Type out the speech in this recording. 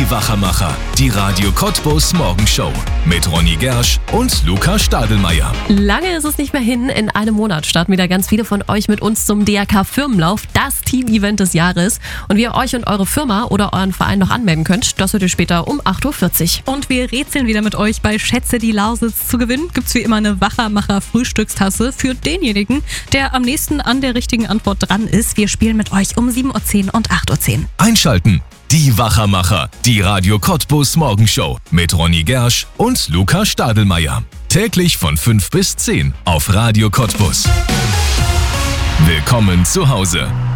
Die Wachermacher, die Radio Cottbus Morgenshow mit Ronny Gersch und Luca Stadelmeier. Lange ist es nicht mehr hin. In einem Monat starten wieder ganz viele von euch mit uns zum DRK-Firmenlauf, das Team-Event des Jahres. Und wie ihr euch und eure Firma oder euren Verein noch anmelden könnt, das hört ihr später um 8.40 Uhr. Und wir rätseln wieder mit euch bei Schätze die Lausitz. Zu gewinnen gibt's wie immer eine Wachermacher-Frühstückstasse für denjenigen, der am nächsten an der richtigen Antwort dran ist. Wir spielen mit euch um 7.10 Uhr und 8.10 Uhr. Einschalten. Die Wachermacher, die Radio Cottbus Morgenshow mit Ronny Gersch und Luca Stadelmeier. Täglich von 5 bis 10 auf Radio Cottbus. Willkommen zu Hause.